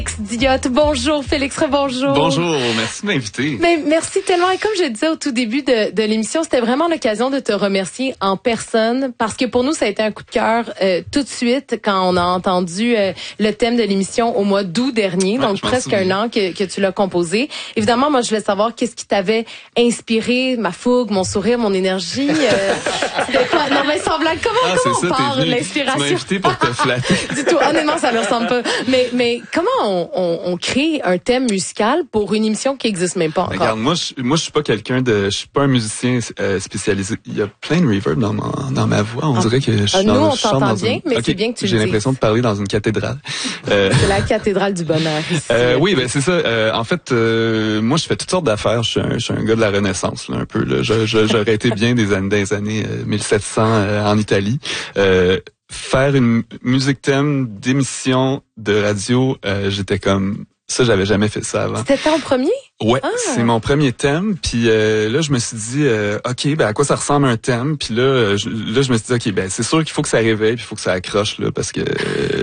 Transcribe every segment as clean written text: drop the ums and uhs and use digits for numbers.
Diotte, bonjour Félix, rebonjour. Bonjour, merci de m'inviter. Mais merci tellement. Et comme je disais au tout début de l'émission, c'était vraiment l'occasion de te remercier en personne parce que pour nous, ça a été un coup de cœur tout de suite quand on a entendu le thème de l'émission au mois d'août dernier, donc presque un an que tu l'as composé. Évidemment, moi, je voulais savoir qu'est-ce qui t'avait inspiré, ma fougue, mon sourire, mon énergie. C'était quoi? Non, mais sans blague, comment on part de l'inspiration? Tu m'as invité pour te flatter. Du tout, honnêtement, ça ne ressemble pas. Mais comment on crée un thème musical pour une émission qui n'existe même pas encore? Regarde, moi je suis pas je suis pas un musicien spécialisé. Il y a plein de reverb dans ma voix. On dirait que je suis nous, on je chante t'entend dans bien, mais c'est bien que tu le J'ai dises. l'impression de parler dans une cathédrale. C'est la cathédrale du bonheur ici. Oui, ben c'est ça. En fait, moi je fais toutes sortes d'affaires. Je suis un gars de la Renaissance, là, un peu. Là. J'aurais été bien des années 1700 en Italie. Faire une musique thème d'émission de radio, j'étais comme ça, j'avais jamais fait ça avant. C'était ton premier? Ouais, c'est mon premier thème. Puis là, je me suis dit, ok, ben à quoi ça ressemble un thème? Puis là, je me suis dit, ok, ben c'est sûr qu'il faut que ça réveille, puis il faut que ça accroche là, parce que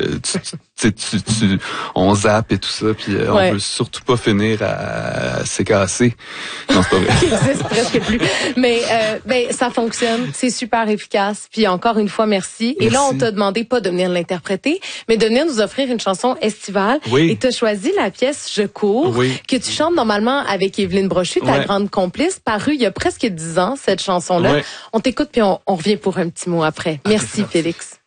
on zappe et tout ça, puis on veut surtout pas finir à s'écasser. Non, c'est pas vrai. Ça existe presque plus. Mais ben ça fonctionne, c'est super efficace. Puis encore une fois, merci. Et là, on t'a demandé pas de venir l'interpréter, mais de venir nous offrir une chanson estivale. Oui. Et t'as choisi la pièce Je cours, que tu chantes normalement avec Évelyne Brochu, ta grande complice, parue il y a presque 10 ans, cette chanson-là. On t'écoute puis on revient pour un petit mot après. Merci Félix.